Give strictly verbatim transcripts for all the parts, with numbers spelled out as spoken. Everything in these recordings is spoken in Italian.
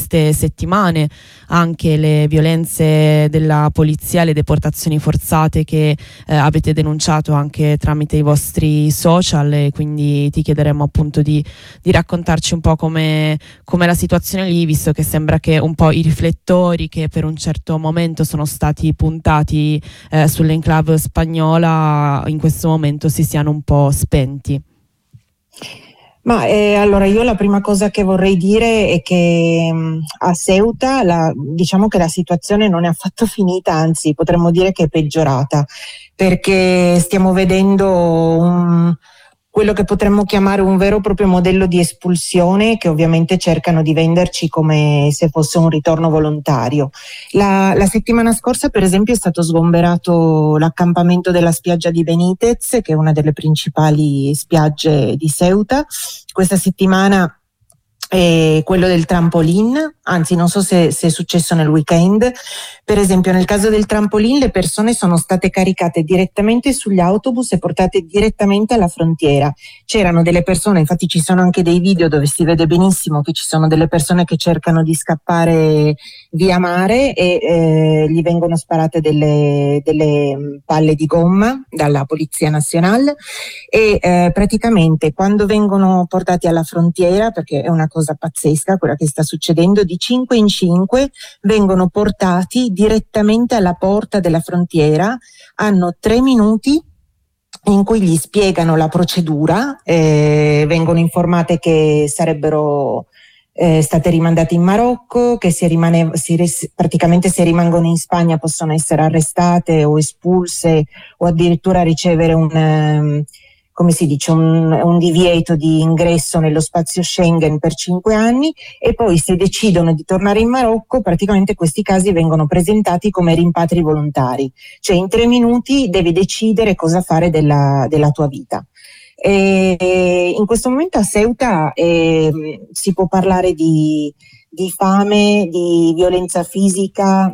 queste settimane, anche le violenze della polizia, le deportazioni forzate che eh, avete denunciato anche tramite i vostri social, e quindi ti chiederemo appunto di, di raccontarci un po' come com'è la situazione lì, visto che sembra che un po' i riflettori che per un certo momento sono stati puntati eh, sull'enclave spagnola in questo momento si siano un po' spenti. Ma eh, allora io la prima cosa che vorrei dire è che mh, a Ceuta la, diciamo che la situazione non è affatto finita, anzi potremmo dire che è peggiorata, perché stiamo vedendo un, quello che potremmo chiamare un vero e proprio modello di espulsione, che ovviamente cercano di venderci come se fosse un ritorno volontario. La, la settimana scorsa, per esempio, è stato sgomberato l'accampamento della spiaggia di Benítez, che è una delle principali spiagge di Ceuta. Questa settimana è quello del trampolin, anzi non so se, se è successo nel weekend. Per esempio nel caso del trampolin le persone sono state caricate direttamente sugli autobus e portate direttamente alla frontiera. C'erano delle persone, infatti ci sono anche dei video dove si vede benissimo che ci sono delle persone che cercano di scappare via mare e eh, gli vengono sparate delle, delle palle di gomma dalla Polizia Nazionale e eh, praticamente quando vengono portati alla frontiera, perché è una cosa pazzesca quella che sta succedendo, di cinque in cinque vengono portati direttamente alla porta della frontiera, hanno tre minuti in cui gli spiegano la procedura, eh, vengono informate che sarebbero eh, state rimandate in Marocco, che se rimane, si res, praticamente se rimangono in Spagna possono essere arrestate o espulse o addirittura ricevere un... Um, come si dice, un, un divieto di ingresso nello spazio Schengen per cinque anni, e poi se decidono di tornare in Marocco praticamente questi casi vengono presentati come rimpatri volontari, cioè in tre minuti devi decidere cosa fare della, della tua vita. E in questo momento a Ceuta eh, si può parlare di, di fame, di violenza fisica,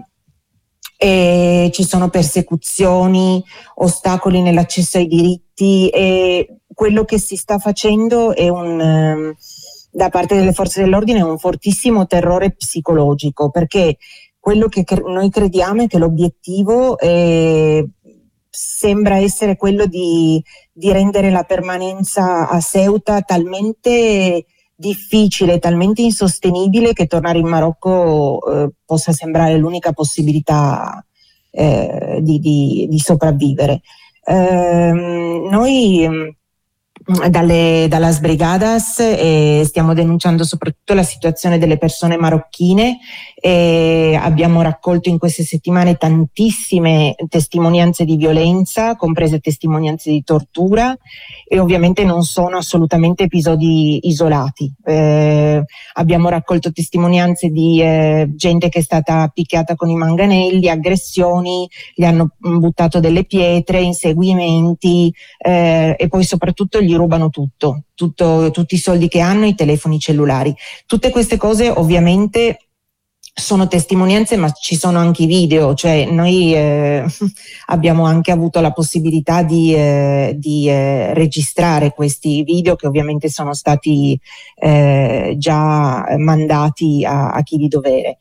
e ci sono persecuzioni, ostacoli nell'accesso ai diritti, e quello che si sta facendo è un, da parte delle forze dell'ordine, un fortissimo terrore psicologico, perché quello che cre- noi crediamo è che l'obiettivo è, sembra essere quello di, di rendere la permanenza a Ceuta talmente difficile, talmente insostenibile che tornare in Marocco eh, possa sembrare l'unica possibilità eh, di, di, di sopravvivere. Eh, noi dalle, dalla Brigadas eh, stiamo denunciando soprattutto la situazione delle persone marocchine e abbiamo raccolto in queste settimane tantissime testimonianze di violenza, comprese testimonianze di tortura, e ovviamente non sono assolutamente episodi isolati. Eh, abbiamo raccolto testimonianze di eh, gente che è stata picchiata con i manganelli, aggressioni, gli hanno buttato delle pietre, inseguimenti eh, e poi soprattutto gli rubano tutto, tutto, tutti i soldi che hanno, i telefoni cellulari. Tutte queste cose ovviamente sono testimonianze, ma ci sono anche i video, cioè noi eh, abbiamo anche avuto la possibilità di, eh, di eh, registrare questi video, che ovviamente sono stati eh, già mandati a, a chi di dovere.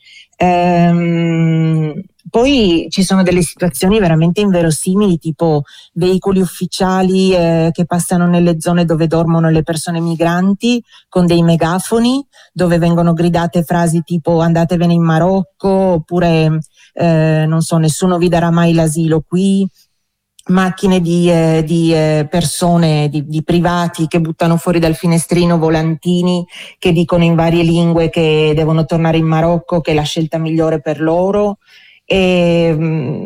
Ehm, poi ci sono delle situazioni veramente inverosimili, tipo veicoli ufficiali eh, che passano nelle zone dove dormono le persone migranti con dei megafoni, dove vengono gridate frasi tipo andatevene in Marocco, oppure eh, non so, nessuno vi darà mai l'asilo qui. Macchine di, eh, di eh, persone, di, di privati che buttano fuori dal finestrino volantini che dicono in varie lingue che devono tornare in Marocco, che è la scelta migliore per loro. E, mh,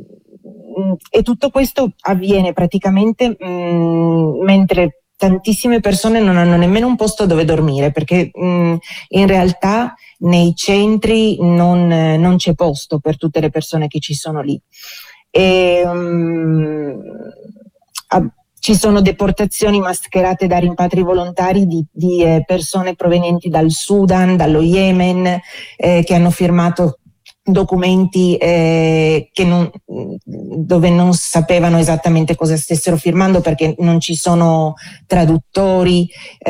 e tutto questo avviene praticamente mh, mentre tantissime persone non hanno nemmeno un posto dove dormire, perché mh, in realtà nei centri non, non c'è posto per tutte le persone che ci sono lì. E, um, a, ci sono deportazioni mascherate da rimpatri volontari di, di eh, persone provenienti dal Sudan, dallo Yemen, eh, che hanno firmato documenti eh, che non, dove non sapevano esattamente cosa stessero firmando perché non ci sono traduttori,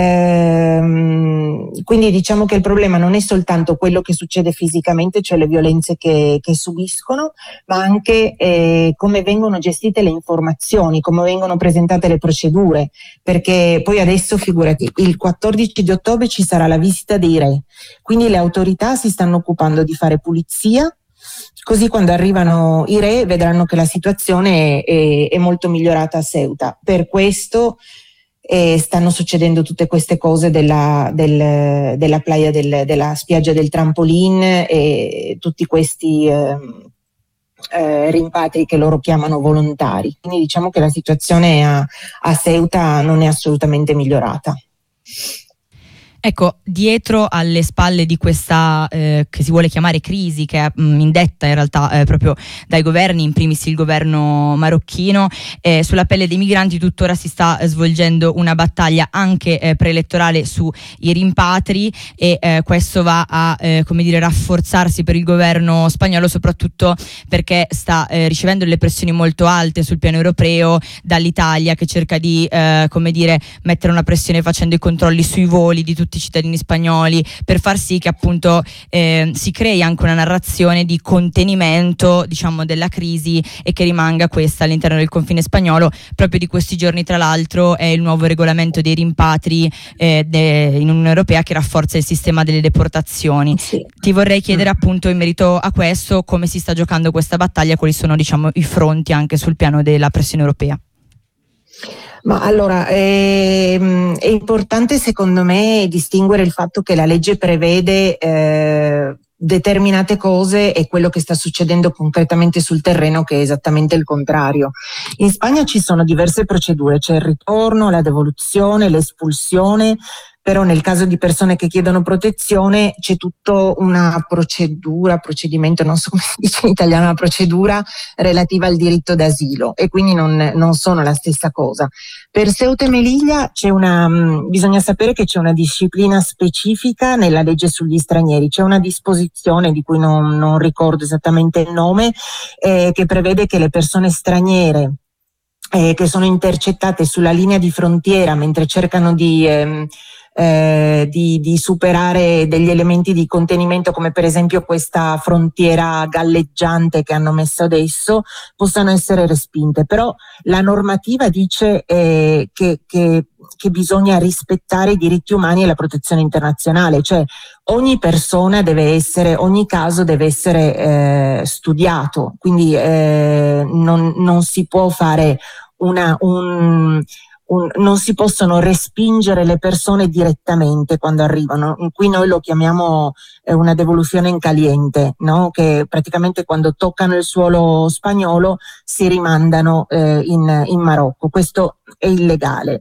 ehm, quindi diciamo che il problema non è soltanto quello che succede fisicamente, cioè le violenze che, che subiscono, ma anche eh, come vengono gestite le informazioni, come vengono presentate le procedure, perché poi adesso figurati, il quattordici di ottobre ci sarà la visita dei re, quindi le autorità si stanno occupando di fare pulizia, così quando arrivano i re vedranno che la situazione è, è, è molto migliorata a Ceuta. Per questo eh, stanno succedendo tutte queste cose della, del, della playa, del, della spiaggia del Trampolin e tutti questi eh, eh, rimpatri che loro chiamano volontari. Quindi diciamo che la situazione a, a Ceuta non è assolutamente migliorata. Ecco, dietro alle spalle di questa eh, che si vuole chiamare crisi, che è mh, indetta in realtà eh, proprio dai governi, in primis il governo marocchino, eh, sulla pelle dei migranti tuttora si sta eh, svolgendo una battaglia anche eh, preelettorale sui rimpatri e eh, questo va a eh, come dire, rafforzarsi per il governo spagnolo, soprattutto perché sta eh, ricevendo delle pressioni molto alte sul piano europeo dall'Italia, che cerca di eh, come dire, mettere una pressione facendo i controlli sui voli di tutti i cittadini spagnoli per far sì che appunto eh, si crei anche una narrazione di contenimento, diciamo, della crisi e che rimanga questa all'interno del confine spagnolo. Proprio di questi giorni tra l'altro è il nuovo regolamento dei rimpatri eh, de, in Unione Europea, che rafforza il sistema delle deportazioni. Sì. Ti vorrei chiedere appunto in merito a questo come si sta giocando questa battaglia, quali sono, diciamo, i fronti anche sul piano della pressione europea. Ma allora è, è importante secondo me distinguere il fatto che la legge prevede eh, determinate cose e quello che sta succedendo concretamente sul terreno, che è esattamente il contrario. In Spagna ci sono diverse procedure, c'è il ritorno, la devoluzione, l'espulsione, però nel caso di persone che chiedono protezione c'è tutta una procedura, procedimento, non so come si dice in italiano, una procedura relativa al diritto d'asilo e quindi non, non sono la stessa cosa. Per Ceuta e Melilla c'è una, mh, bisogna sapere che c'è una disciplina specifica nella legge sugli stranieri, c'è una disposizione di cui non, non ricordo esattamente il nome, eh, che prevede che le persone straniere eh, che sono intercettate sulla linea di frontiera mentre cercano di... Ehm, Eh, di, di superare degli elementi di contenimento come per esempio questa frontiera galleggiante che hanno messo adesso, possano essere respinte. Però la normativa dice eh, che, che, che bisogna rispettare i diritti umani e la protezione internazionale, cioè ogni persona deve essere, ogni caso deve essere eh, studiato, quindi eh, non, non si può fare una, un Un, non si possono respingere le persone direttamente quando arrivano. Qui noi lo chiamiamo eh, una devoluzione in caliente, no? Che praticamente quando toccano il suolo spagnolo si rimandano eh, in, in Marocco. Questo è illegale.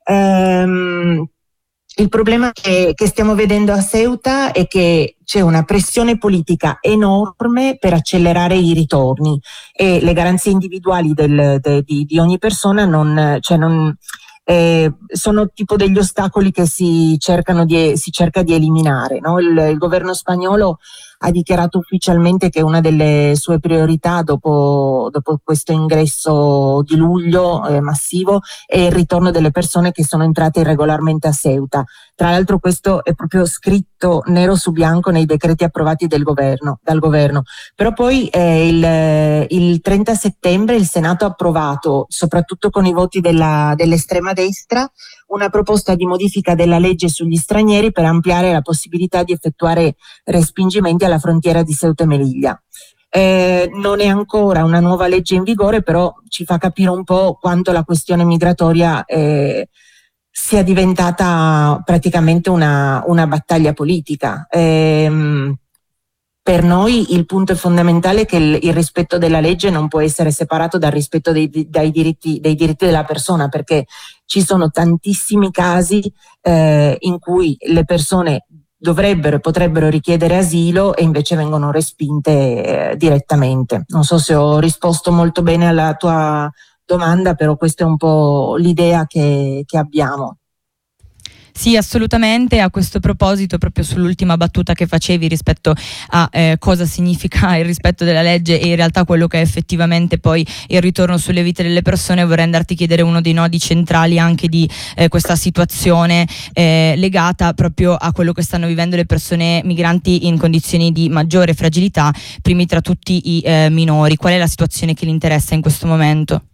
Ehm, Il problema che, che stiamo vedendo a Ceuta è che c'è una pressione politica enorme per accelerare i ritorni e le garanzie individuali del, de, di, di ogni persona non, cioè non, eh, sono tipo degli ostacoli che si cercano di, si cerca di eliminare, no? Il, il governo spagnolo ha dichiarato ufficialmente che una delle sue priorità dopo, dopo questo ingresso di luglio eh, massivo è il ritorno delle persone che sono entrate irregolarmente a Ceuta. Tra l'altro questo è proprio scritto nero su bianco nei decreti approvati del governo, dal governo. Però poi eh, il, il trenta settembre il Senato ha approvato, soprattutto con i voti della, dell'estrema destra, una proposta di modifica della legge sugli stranieri per ampliare la possibilità di effettuare respingimenti alla frontiera di Ceuta e Melilla. Eh, non è ancora una nuova legge in vigore, però ci fa capire un po' quanto la questione migratoria eh, sia diventata praticamente una, una battaglia politica. Eh, Per noi il punto è fondamentale che il, il rispetto della legge non può essere separato dal rispetto dei, dai diritti, dei diritti della persona, perché ci sono tantissimi casi eh, in cui le persone dovrebbero e potrebbero richiedere asilo e invece vengono respinte eh, direttamente. Non so se ho risposto molto bene alla tua domanda, però questa è un po' l'idea che, che abbiamo. Sì, assolutamente. A questo proposito, proprio sull'ultima battuta che facevi rispetto a eh, cosa significa il rispetto della legge e in realtà quello che è effettivamente poi il ritorno sulle vite delle persone, vorrei andarti a chiedere uno dei nodi centrali anche di eh, questa situazione eh, legata proprio a quello che stanno vivendo le persone migranti in condizioni di maggiore fragilità, primi tra tutti i eh, minori. Qual è la situazione che li interessa in questo momento?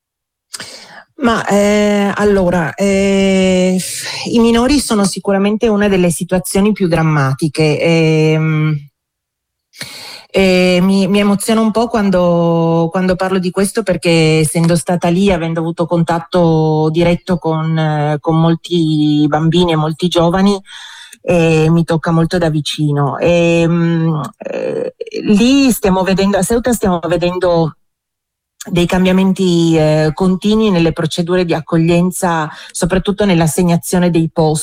Ma eh, allora, eh, i minori sono sicuramente una delle situazioni più drammatiche. Eh, eh, mi, mi emoziona un po' quando, quando parlo di questo, perché essendo stata lì, avendo avuto contatto diretto con, eh, con molti bambini e molti giovani, eh, mi tocca molto da vicino. E, eh, lì stiamo vedendo, a Ceuta stiamo vedendo dei cambiamenti eh, continui nelle procedure di accoglienza, soprattutto nell'assegnazione dei posti,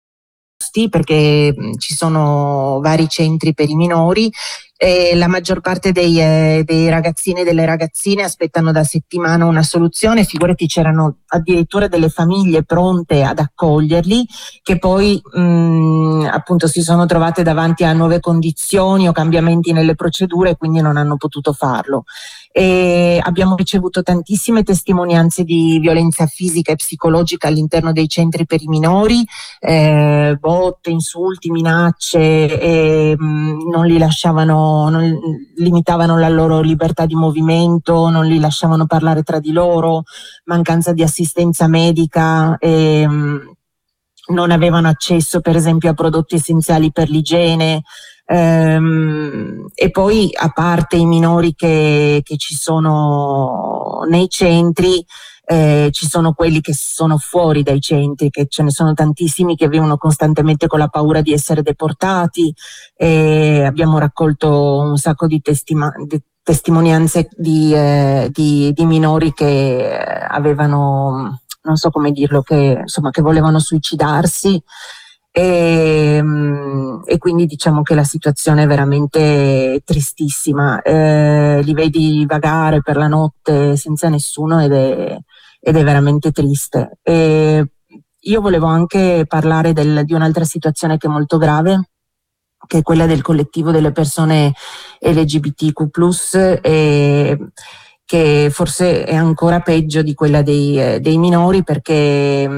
perché mh, ci sono vari centri per i minori e la maggior parte dei, eh, dei ragazzini e delle ragazzine aspettano da settimana una soluzione. Figurati, c'erano addirittura delle famiglie pronte ad accoglierli che poi mh, appunto si sono trovate davanti a nuove condizioni o cambiamenti nelle procedure e quindi non hanno potuto farlo. E abbiamo ricevuto tantissime testimonianze di violenza fisica e psicologica all'interno dei centri per i minori, eh, botte, insulti, minacce, e, mh, non li lasciavano, non, limitavano la loro libertà di movimento, non li lasciavano parlare tra di loro, mancanza di assistenza medica, e, mh, non avevano accesso per esempio a prodotti essenziali per l'igiene. Ehm, e poi, a parte i minori che, che ci sono nei centri, eh, ci sono quelli che sono fuori dai centri, che ce ne sono tantissimi che vivono costantemente con la paura di essere deportati. E abbiamo raccolto un sacco di, testima- di testimonianze di, eh, di, di minori che avevano, non so come dirlo, che insomma che volevano suicidarsi. E, e quindi diciamo che la situazione è veramente tristissima, eh, li vedi vagare per la notte senza nessuno ed è, ed è veramente triste. E io volevo anche parlare del, di un'altra situazione che è molto grave, che è quella del collettivo delle persone L G B T Q plus, e che forse è ancora peggio di quella dei, dei minori, perché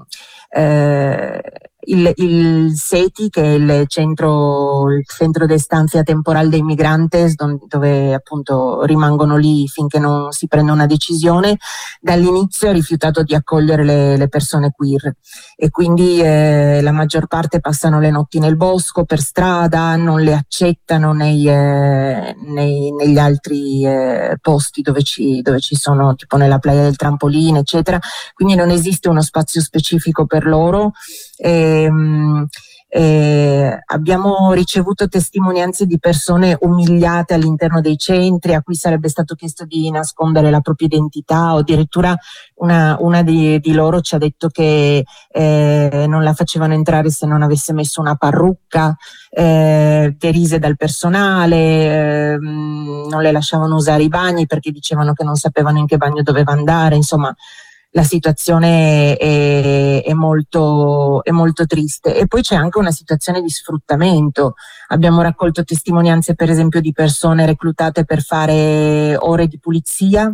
eh, Il, il C E T I, che è il centro, il centro de estancia temporal dei migrantes, dove appunto rimangono lì finché non si prende una decisione, dall'inizio ha rifiutato di accogliere le, le persone queer, e quindi eh, la maggior parte passano le notti nel bosco, per strada, non le accettano nei, eh, nei, negli altri eh, posti dove ci, dove ci sono, tipo nella playa del trampolino, eccetera. Quindi non esiste uno spazio specifico per loro. E, eh, abbiamo ricevuto testimonianze di persone umiliate all'interno dei centri, a cui sarebbe stato chiesto di nascondere la propria identità, o addirittura una, una di, di loro ci ha detto che eh, non la facevano entrare se non avesse messo una parrucca, eh, derise dal personale, eh, non le lasciavano usare i bagni perché dicevano che non sapevano in che bagno doveva andare. Insomma, la situazione è, è, molto, è molto triste. E poi c'è anche una situazione di sfruttamento. Abbiamo raccolto testimonianze per esempio di persone reclutate per fare ore di pulizia,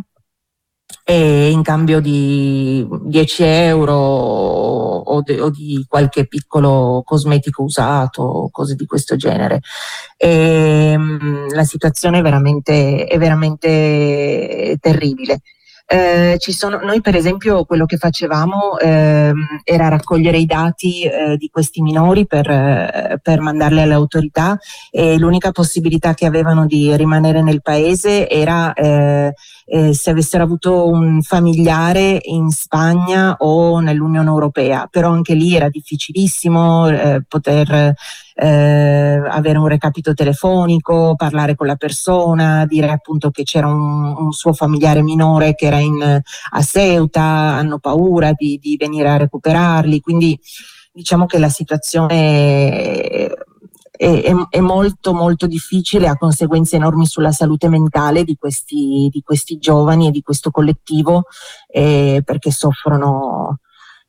e in cambio di dieci euro o, de, o di qualche piccolo cosmetico usato, cose di questo genere. E, mh, la situazione è veramente, è veramente terribile. Eh, ci sono, noi per esempio quello che facevamo eh, era raccogliere i dati eh, di questi minori per, eh, per mandarli alle autorità, e l'unica possibilità che avevano di rimanere nel paese era eh, eh, se avessero avuto un familiare in Spagna o nell'Unione Europea, però anche lì era difficilissimo eh, poter Eh, avere un recapito telefonico, parlare con la persona, dire appunto che c'era un, un suo familiare minore che era in, a Ceuta, hanno paura di, di venire a recuperarli. Quindi diciamo che la situazione è, è, è molto molto difficile, ha conseguenze enormi sulla salute mentale di questi, di questi giovani e di questo collettivo, eh, perché soffrono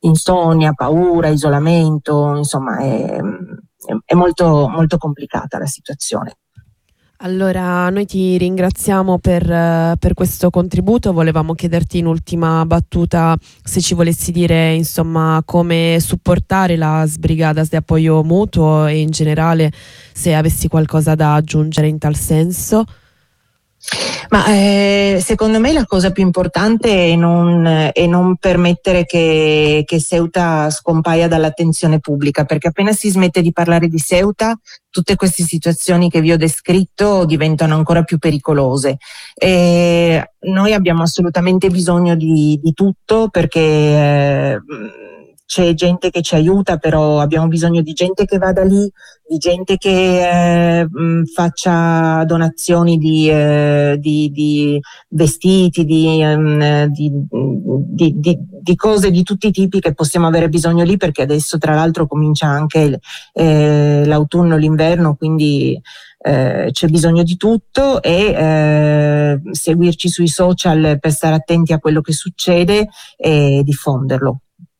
insonnia, paura, isolamento, insomma è, è molto, molto complicata la situazione. Allora, noi ti ringraziamo per, per questo contributo. Volevamo chiederti in ultima battuta se ci volessi dire, insomma, come supportare la Brigadas de Apoyo Mutuo e in generale se avessi qualcosa da aggiungere in tal senso. Ma eh, secondo me la cosa più importante è non, è non permettere che, che Ceuta scompaia dall'attenzione pubblica, perché appena si smette di parlare di Ceuta, tutte queste situazioni che vi ho descritto diventano ancora più pericolose. E noi abbiamo assolutamente bisogno di, di tutto, perché eh, c'è gente che ci aiuta, però abbiamo bisogno di gente che vada lì, di gente che eh, mh, faccia donazioni di, eh, di, di vestiti, di, um, di, di, di, di cose di tutti i tipi che possiamo avere bisogno lì, perché adesso tra l'altro comincia anche eh, l'autunno, l'inverno, quindi eh, c'è bisogno di tutto, e eh, seguirci sui social per stare attenti a quello che succede e diffonderlo.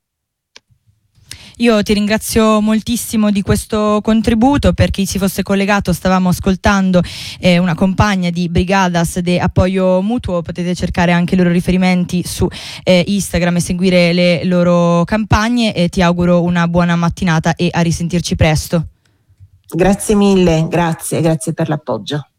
Io ti ringrazio moltissimo di questo contributo. Per chi si fosse collegato, stavamo ascoltando eh, una compagna di Brigadas de Apoyo Mutuo. Potete cercare anche i loro riferimenti su eh, Instagram e seguire le loro campagne, e ti auguro una buona mattinata e a risentirci presto. Grazie mille, grazie, grazie per l'appoggio.